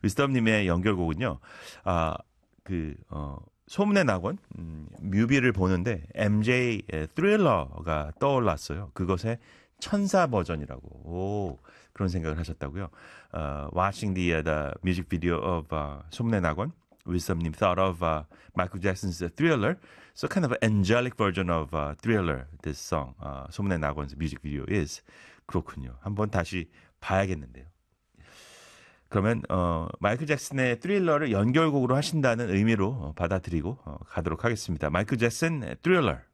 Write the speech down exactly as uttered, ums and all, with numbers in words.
위스덤님의 연결곡은요. 아, 그 어, 소문의 낙원 음, 뮤비를 보는데 엠제이 스릴러가 떠올랐어요. 그것의 천사 버전이라고. 오, 그런 생각을 하셨다고요. Uh, watching the uh, the music video of uh, 소문의 낙원, wisdom님 thought of uh, Michael Jackson's Thriller, so kind of an angelic version of uh, Thriller. This song, uh, 소문의 낙원's music video is. 그렇군요. 한번 다시 봐야겠는데요. 그러면 어, 마이클 잭슨의 Thriller를 연결곡으로 하신다는 의미로 어, 받아들이고 어, 가도록 하겠습니다. 마이클 잭슨 Thriller.